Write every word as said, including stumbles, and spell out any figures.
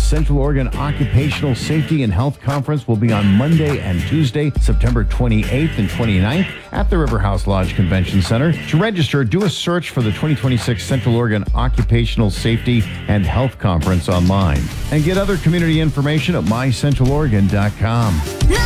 Central Oregon Occupational Safety and Health Conference will be on Monday and Tuesday, September twenty-eighth and twenty-ninth at the River House Lodge Convention Center. To register, do a search for the twenty twenty-six Central Oregon Occupational Safety and Health Conference online. And get other community information at my central oregon dot com.